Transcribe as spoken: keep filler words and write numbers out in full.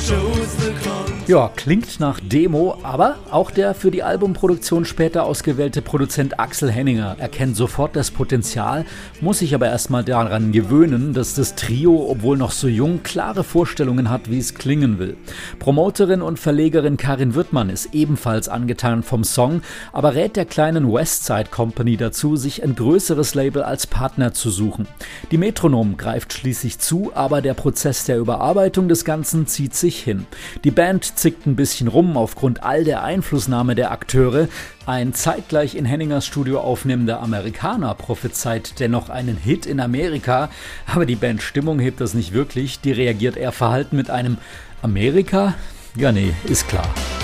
Ja, klingt nach Demo, aber auch der für die Albumproduktion später ausgewählte Produzent Axel Henninger erkennt sofort das Potenzial, muss sich aber erstmal daran gewöhnen, dass das Trio, obwohl noch so jung, klare Vorstellungen hat, wie es klingen will. Promoterin und Verlegerin Karin Wirtmann ist ebenfalls angetan vom Song, aber rät der kleinen Westside Company dazu, sich ein größeres Label als Partner zu suchen. Die Metronom greift schließlich zu, aber der Prozess der Überarbeitung des Ganzen zieht sich hin. Die Band zickt ein bisschen rum aufgrund all der Einflussnahme der Akteure. Ein zeitgleich in Henningers Studio aufnehmender Amerikaner prophezeit dennoch einen Hit in Amerika, aber die Band Stimmung hebt das nicht wirklich, die reagiert eher verhalten mit einem Amerika? Ja nee, ist klar.